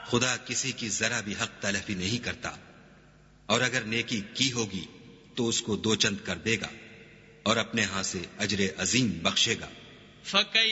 खुदा किसी की जरा भी हक तलफी नहीं करता, और अगर नेकी की होगी तो उसको दो चंद कर देगा और अपने यहां से अजरे अजीम बख्शेगा।